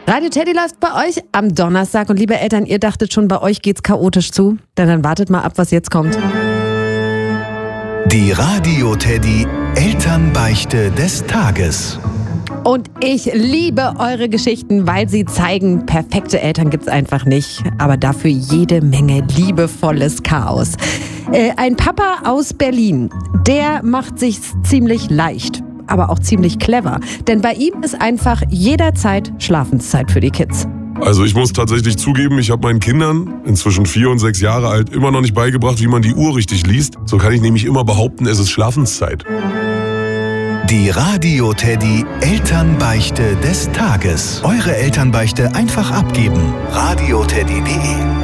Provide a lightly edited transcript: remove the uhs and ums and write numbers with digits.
Radio Teddy läuft bei euch am Donnerstag und liebe Eltern, ihr dachtet schon, bei euch geht's chaotisch zu? Dann wartet mal ab, was jetzt kommt. Die Radio Teddy Elternbeichte des Tages. Und ich liebe eure Geschichten, weil sie zeigen, perfekte Eltern gibt's einfach nicht, aber dafür jede Menge liebevolles Chaos. Ein Papa aus Berlin, der macht sich's ziemlich leicht, aber auch ziemlich clever. Denn bei ihm ist einfach jederzeit Schlafenszeit für die Kids. Also ich muss tatsächlich zugeben, ich habe meinen Kindern, inzwischen 4 und 6 Jahre alt, immer noch nicht beigebracht, wie man die Uhr richtig liest. So kann ich nämlich immer behaupten, es ist Schlafenszeit. Die Radio Teddy Elternbeichte des Tages. Eure Elternbeichte einfach abgeben. radioteddy.de